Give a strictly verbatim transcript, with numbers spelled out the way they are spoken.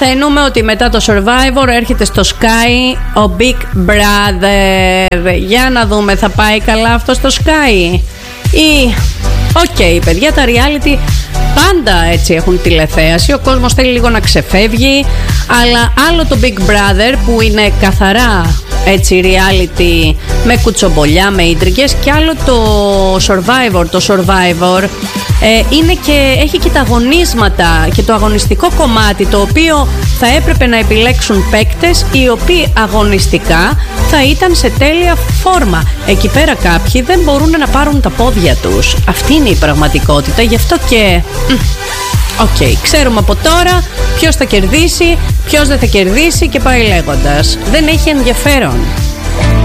μαθαίνουμε ότι μετά το Survivor έρχεται στο Sky ο Big Brother. Για να δούμε, θα πάει καλά αυτό στο Sky ή... Οκ, okay, παιδιά, τα reality πάντα έτσι έχουν τηλεθέαση. Ο κόσμος θέλει λίγο να ξεφεύγει. Αλλά άλλο το Big Brother που είναι καθαρά έτσι reality με κουτσομπολιά, με ίντριγκες, και άλλο το Survivor. Το Survivor ε, είναι και, έχει και τα αγωνίσματα και το αγωνιστικό κομμάτι, το οποίο θα έπρεπε να επιλέξουν παίκτες οι οποίοι αγωνιστικά θα ήταν σε τέλεια φόρμα. Εκεί πέρα κάποιοι δεν μπορούν να πάρουν τα πόδια τους. Αυτή είναι η πραγματικότητα. Γι' αυτό και... Οκ, okay, ξέρουμε από τώρα ποιος θα κερδίσει, ποιος δεν θα κερδίσει και πάει λέγοντας. Δεν έχει ενδιαφέρον.